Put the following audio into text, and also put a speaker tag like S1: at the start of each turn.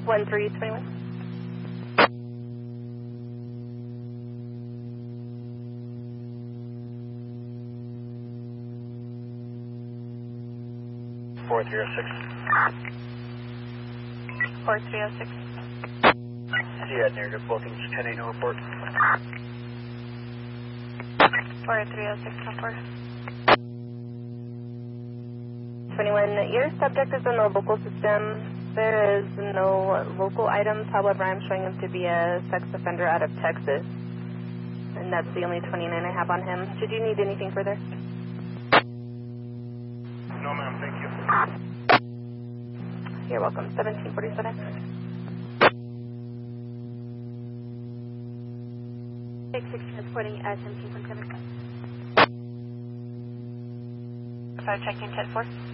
S1: 1321.
S2: Four 306.
S1: 4306.
S2: See you near good bookings, 10-8 no report.
S1: 4306, 21. Your subject is in the local system. There is no local items, however, I'm showing him to be a sex offender out of Texas. And that's the only 29 I have on him. Did you need anything further?
S2: No, ma'am, thank you.
S1: You're welcome. 1747.
S3: Take 6 transporting 1747.
S1: Sorry, checking 10-4.